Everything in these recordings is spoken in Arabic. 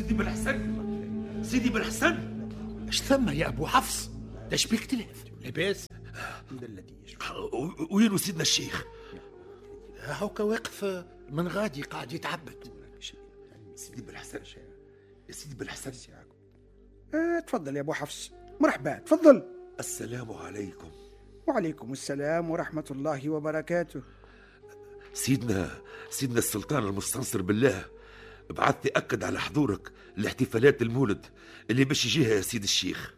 سيدي بالحسن، سيدي بالحسن. اش ثم يا ابو حفص؟ اش بيك تلهف؟ لاباس؟ وينو سيدنا الشيخ؟ هاكا واقف من غادي قاعد يتعبد. سيدي بالحسن، يا سيدي بالحسن. تفضل يا ابو حفص، مرحبا، تفضل. السلام عليكم. وعليكم السلام ورحمة الله وبركاته. سيدنا السلطان المستنصر بالله بعث يأكد على حضورك لاحتفالات المولد اللي باش يجيها يا سيد الشيخ.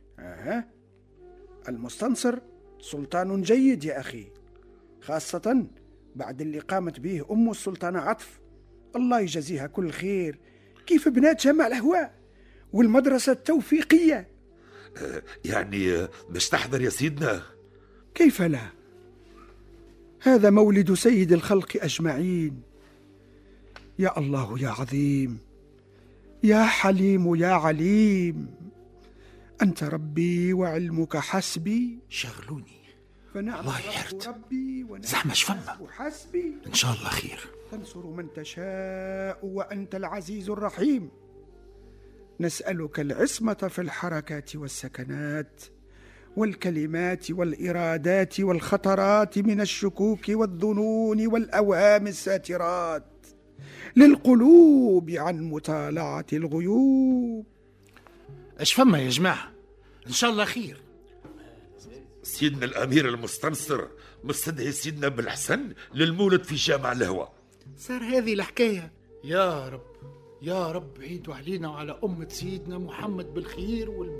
المستنصر سلطان جيد يا أخي، خاصة بعد اللي قامت به أم السلطانة عطف، الله يجزيها كل خير، كيف بنات جمع الأهواء والمدرسة التوفيقية. يعني باش تحضر يا سيدنا؟ كيف لا، هذا مولد سيد الخلق أجمعين. يا الله يا عظيم، يا حليم يا عليم، أنت ربي وعلمك حسبي. شغلوني فنعم الله يحرت. ربي زحمة شفنا، حسبي. إن شاء الله خير. تنصر من تشاء وأنت العزيز الرحيم. نسألك العصمة في الحركات والسكنات والكلمات والإرادات والخطرات من الشكوك والظنون والأوهام الساترات للقلوب عن مطالعة الغيوب. اش فما يا جماعة؟ إن شاء الله خير. سيدنا الأمير المستنصر مستدعي سيدنا بالحسن للمولد في جامع الهوى. صار هذه الحكاية؟ يا رب يا رب عيدوا علينا وعلى أمة سيدنا محمد بالخير